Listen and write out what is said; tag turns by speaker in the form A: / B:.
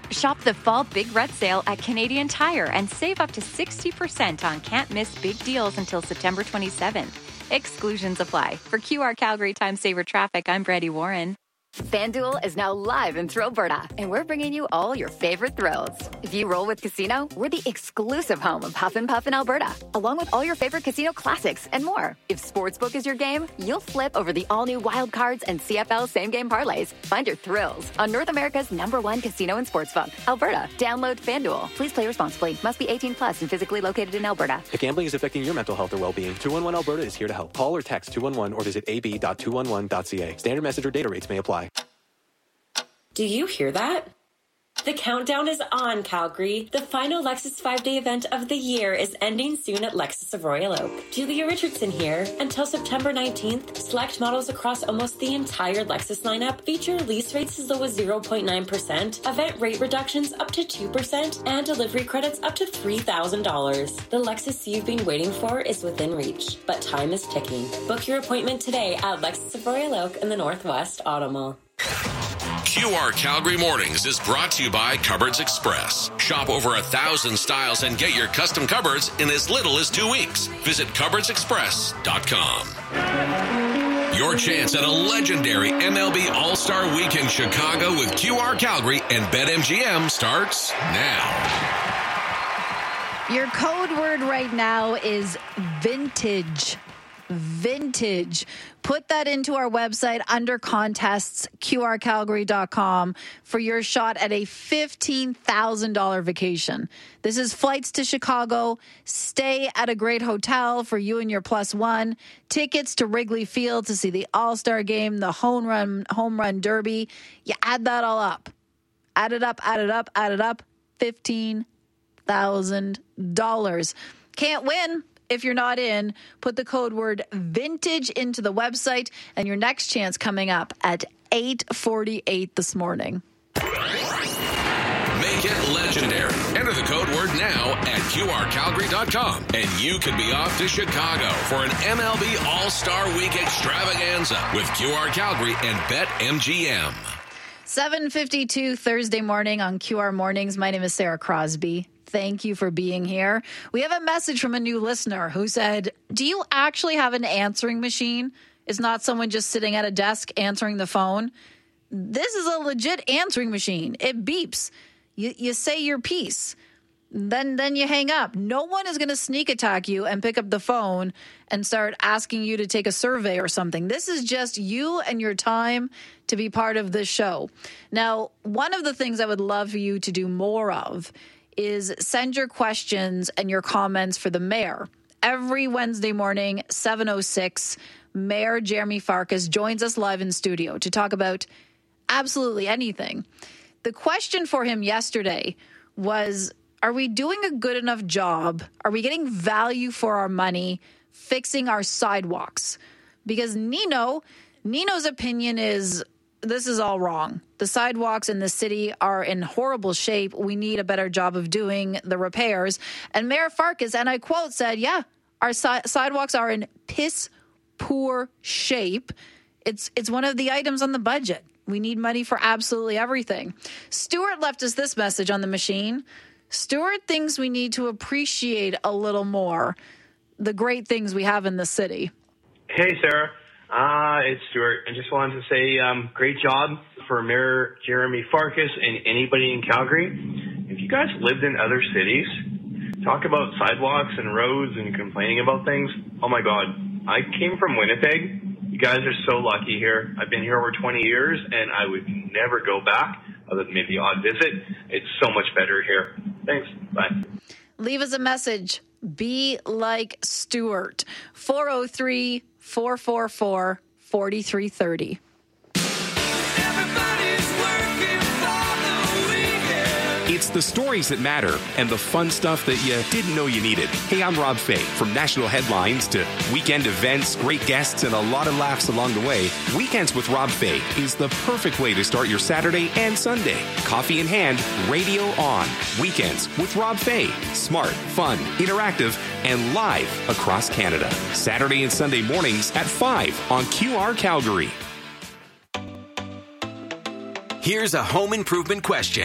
A: Shop the Fall Big Red Sale at Canadian Tire and save up to 60% on can't-miss big deals until September 27th. Exclusions apply. For QR Calgary Time Saver Traffic, I'm Brady Warren.
B: FanDuel is now live in Alberta, and we're bringing you all your favorite thrills. If you roll with Casino, we're the exclusive home of Huff and Puff in Alberta, along with all your favorite casino classics and more. If Sportsbook is your game, you'll flip over the all-new Wild Cards and CFL same-game parlays. Find your thrills on North America's #1 casino and sportsbook, Alberta. Download FanDuel. Please play responsibly. Must be 18 plus and physically located in Alberta.
C: If gambling is affecting your mental health or well-being, 211 Alberta is here to help. Call or text 211 or visit ab.211.ca. Standard message or data rates may apply.
D: Do you hear that? The countdown is on, Calgary. The final Lexus 5-day event of the year is ending soon at Lexus of Royal Oak. Julia Richardson here. Until September 19th, select models across almost the entire Lexus lineup feature lease rates as low as 0.9%, event rate reductions up to 2%, and delivery credits up to $3,000. The Lexus you've been waiting for is within reach, but time is ticking. Book your appointment today at Lexus of Royal Oak in the Northwest Auto Mall.
E: QR Calgary Mornings is brought to you by Cupboards Express. Shop over 1,000 styles and get your custom cupboards in as little as 2 weeks. Visit cupboardsexpress.com. Your chance at a legendary MLB All-Star Weekend Chicago with QR Calgary and BetMGM starts now.
F: Your code word right now is vintage. Vintage. Put that into our website under contests, qrcalgary.com, for your shot at a $15,000 vacation. This is flights to Chicago, stay at a great hotel for you and your plus one, tickets to Wrigley Field to see the All-Star Game, the home run derby. You add that all up. Add it up. $15,000. Can't win if you're not in. Put the code word vintage into the website, and your next chance coming up at 8:48 this morning.
E: Make it legendary. Enter the code word now at qrcalgary.com, and you could be off to Chicago for an MLB All-Star Week extravaganza with QR Calgary and BetMGM.
F: 7:52 Thursday morning on QR Mornings. My name is Sarah Crosby. Thank you for being here. We have a message from a new listener who said, do you actually have an answering machine? It's not someone just sitting at a desk answering the phone. This is a legit answering machine. It beeps. You say your piece. Then you hang up. No one is going to sneak attack you and pick up the phone and start asking you to take a survey or something. This is just you and your time to be part of this show. Now, one of the things I would love for you to do more of is send your questions and your comments for the mayor. Every Wednesday morning, 7:06, Mayor Jeremy Farkas joins us live in studio to talk about absolutely anything. The question for him yesterday was, are we doing a good enough job? Are we getting value for our money fixing our sidewalks? Because Nino's opinion is, this is all wrong. The sidewalks in the city are in horrible shape. We need a better job of doing the repairs. And Mayor Farkas, and I quote, said, yeah, our sidewalks are in piss poor shape. It's one of the items on the budget. We need money for absolutely everything. Stuart left us this message on the machine. Stuart thinks we need to appreciate a little more the great things we have in the city.
G: Hey, Sarah. It's Stuart. I just wanted to say great job for Mayor Jeremy Farkas and anybody in Calgary. If you guys lived in other cities, talk about sidewalks and roads and complaining about things. Oh, my God. I came from Winnipeg. You guys are so lucky here. I've been here over 20 years, and I would never go back other than maybe odd visit. It's so much better here. Thanks. Bye.
F: Leave us a message. Be like Stuart. 403-444-4330.
H: It's the stories that matter and the fun stuff that you didn't know you needed. Hey, I'm Rob Fay. From national headlines to weekend events, great guests, and a lot of laughs along the way, Weekends with Rob Fay is the perfect way to start your Saturday and Sunday. Coffee in hand, radio on. Weekends with Rob Fay. Smart, fun, interactive, and live across Canada. Saturday and Sunday mornings at 5 on QR Calgary.
I: Here's a home improvement question.